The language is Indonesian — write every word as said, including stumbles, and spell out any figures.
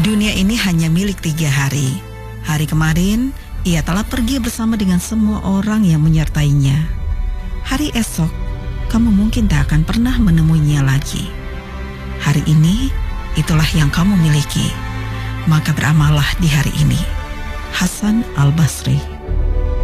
Dunia ini hanya milik tiga hari. Hari kemarin, ia telah pergi bersama dengan semua orang yang menyertainya. Hari esok, kamu mungkin tak akan pernah menemuinya lagi. Hari ini, itulah yang kamu miliki. Maka beramallah di hari ini. Hasan Al-Basri.